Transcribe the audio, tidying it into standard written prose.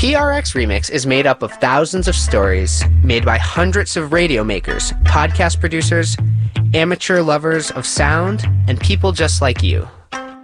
PRX Remix is made up of thousands of stories made by hundreds of radio makers, podcast producers, amateur lovers of sound, and people just like you.